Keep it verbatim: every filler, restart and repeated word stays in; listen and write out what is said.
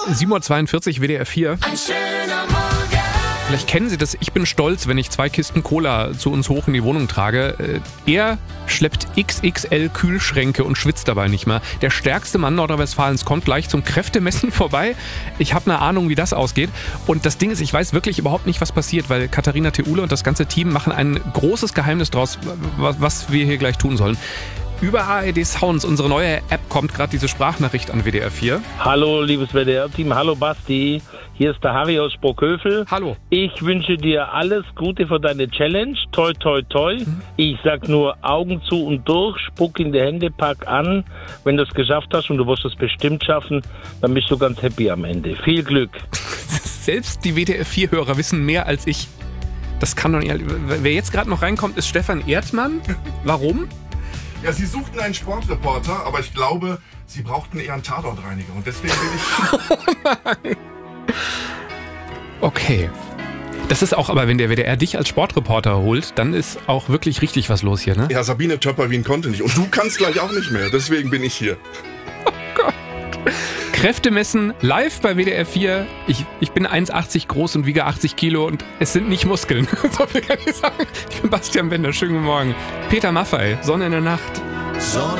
sieben Uhr zweiundvierzig, W D R vier. Ein schöner Morgen. Vielleicht kennen Sie das, ich bin stolz, wenn ich zwei Kisten Cola zu uns hoch in die Wohnung trage. Er schleppt X X L Kühlschränke und schwitzt dabei nicht mehr. Der stärkste Mann Nordrhein-Westfalens kommt gleich zum Kräftemessen vorbei. Ich habe eine Ahnung, wie das ausgeht. Und das Ding ist, ich weiß wirklich überhaupt nicht, was passiert, weil Katharina Theule und das ganze Team machen ein großes Geheimnis draus, was wir hier gleich tun sollen. Über A R D Sounds, unsere neue App, kommt gerade diese Sprachnachricht an W D R vier. Hallo, liebes W D R-Team. Hallo, Basti. Hier ist der Harry aus Sprockhövel. Hallo. Ich wünsche dir alles Gute für deine Challenge. Toi, toi, toi. Mhm. Ich sag nur Augen zu und durch, spuck in die Hände, pack an. Wenn du es geschafft hast und du wirst es bestimmt schaffen, dann bist du ganz happy am Ende. Viel Glück. Selbst die W D R vier-Hörer wissen mehr als ich. Das kann doch nicht. Wer jetzt gerade noch reinkommt, ist Stefan Erdmann. Warum? Ja, Sie suchten einen Sportreporter, aber ich glaube, Sie brauchten eher einen Tatortreiniger. Und deswegen bin ich... Okay. Das ist auch, aber wenn der W D R dich als Sportreporter holt, dann ist auch wirklich richtig was los hier, ne? Ja, Sabine Töpperwien konnte nicht. Und du kannst gleich auch nicht mehr. Deswegen bin ich hier. Oh Gott. Kräftemessen live bei W D R vier. Ich, ich bin eins Komma achtzig groß und wiege achtzig Kilo und es sind nicht Muskeln. So viel kann ich sagen. Ich bin Bastian Bender. Schönen guten Morgen. Peter Maffay, Sonne in der Nacht. Sonne